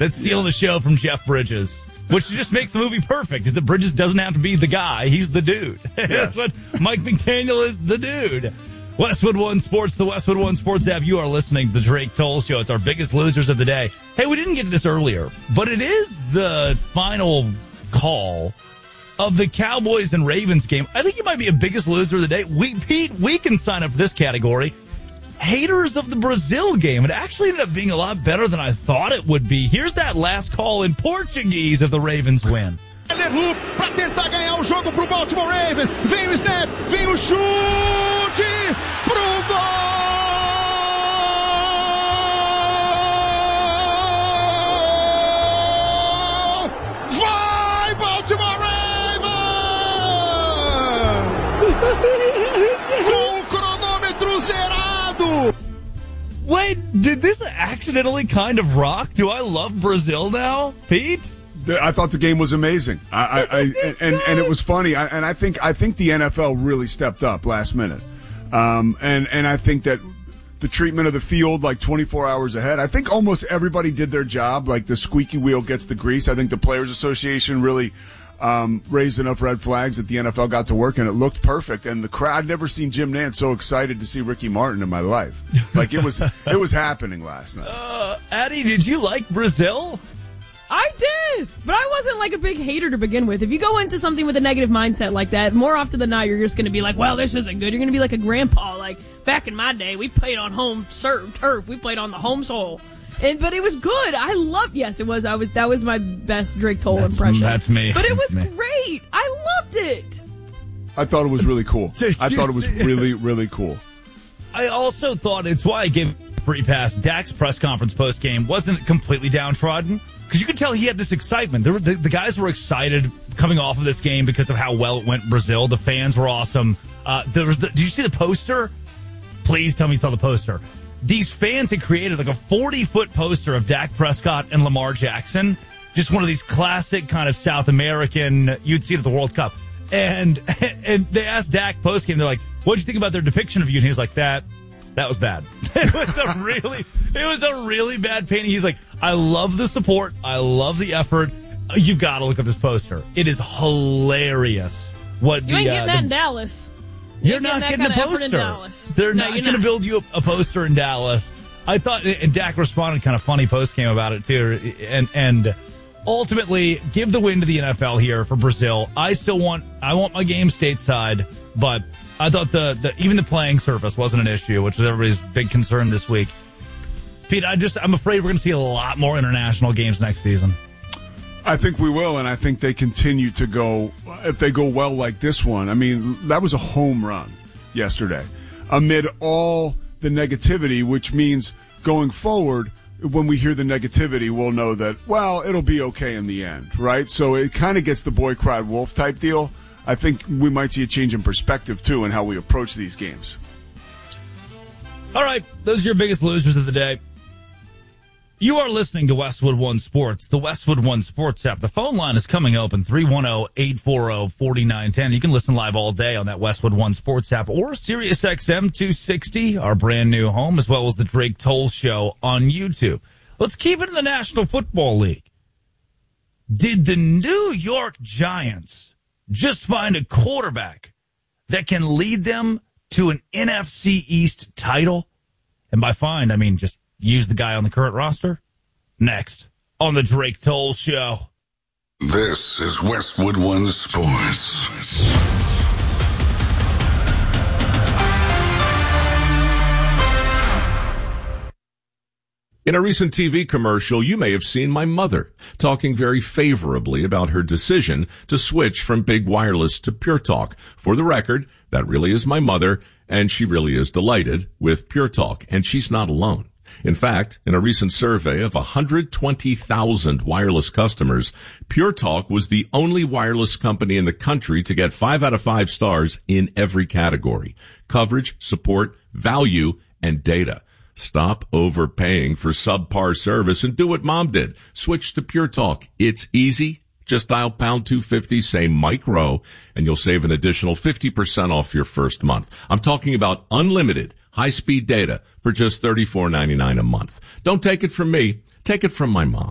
That's stealing the show from Jeff Bridges, which just makes the movie perfect, is that Bridges doesn't have to be the guy. He's the dude. Yes. That's what Mike McDaniel is, the dude. Westwood One Sports, the Westwood One Sports app. You are listening to the Drake Toll Show. It's our biggest losers of the day. Hey, we didn't get to this earlier, but it is the final call of the Cowboys and Ravens game. I think you might be a biggest loser of the day. Pete, we can sign up for this category. Haters of the Brazil game. It actually ended up being a lot better than I thought it would be. Here's that last call in Portuguese of the Ravens win. Loop para tentar ganhar o jogo pro Baltimore Ravens. Vem o snap, vem o chute pro gol! Vai Baltimore Ravens! Com o cronômetro zerado! Wait, did this accidentally kind of rock? Do I love Brazil now, Pete? I thought the game was amazing. And it was funny. I think the NFL really stepped up last minute. And I think that the treatment of the field, like 24 hours ahead, I think almost everybody did their job. Like the squeaky wheel gets the grease. I think the Players Association really raised enough red flags that the NFL got to work, and it looked perfect. And the crowd, I'd never seen Jim Nantz so excited to see Ricky Martin in my life. Like it was happening last night. Addie, did you like Brazil? I did, but I wasn't like a big hater to begin with. If you go into something with a negative mindset like that, more often than not, you're just going to be like, well, this isn't good. You're going to be like a grandpa. Like, back in my day, we played on home turf. We played on the home soil. But it was good. Yes, it was. That was my best Drake Toll impression. That's me. But it was great. I loved it. I thought it was really cool. I thought it was really, really cool. I also thought it's why I gave free pass. Dak's press conference post game wasn't completely downtrodden. Because you could tell he had this excitement. The guys were excited coming off of this game because of how well it went in Brazil. The fans were awesome. Did you see the poster? Please tell me you saw the poster. These fans had created like a 40-foot poster of Dak Prescott and Lamar Jackson. Just one of these classic kind of South American, you'd see it at the World Cup. And they asked Dak post game, they're like, what'd you think about their depiction of you? And he was like, that was bad. It was a really bad painting. He's like, I love the support. I love the effort. You've got to look at this poster. It is hilarious. You ain't getting that in Dallas. You're not getting a poster. They're not going to build you a poster in Dallas. I thought, and Dak responded kind of funny post game about it too. And ultimately, give the win to the NFL here for Brazil. I want my game stateside, but I thought even the playing surface wasn't an issue, which was everybody's big concern this week. Pete, I'm afraid we're going to see a lot more international games next season. I think we will, and I think they continue to go, if they go well like this one. I mean, that was a home run yesterday amid all the negativity, which means going forward, when we hear the negativity, we'll know that, well, it'll be okay in the end, right? So it kind of gets the boy cried wolf type deal. I think we might see a change in perspective, too, in how we approach these games. All right, those are your biggest losers of the day. You are listening to Westwood One Sports, the Westwood One Sports app. The phone line is coming open, 310-840-4910. You can listen live all day on that Westwood One Sports app or Sirius XM 260, our brand new home, as well as the Drake Toll Show on YouTube. Let's keep it in the National Football League. Did the New York Giants just find a quarterback that can lead them to an NFC East title? And by find, I mean just use the guy on the current roster? Next on the Drake Toll Show. This is Westwood One Sports. In a recent TV commercial, you may have seen my mother talking very favorably about her decision to switch from Big Wireless to Pure Talk. For the record, that really is my mother, and she really is delighted with Pure Talk, and she's not alone. In fact, in a recent survey of 120,000 wireless customers, Pure Talk was the only wireless company in the country to get 5 out of 5 stars in every category: coverage, support, value, and data. Stop overpaying for subpar service and do what Mom did. Switch to Pure Talk. It's easy. Just dial pound 250, say Mike Rowe, and you'll save an additional 50% off your first month. I'm talking about unlimited high-speed data for just $34.99 a month. Don't take it from me. Take it from my mom.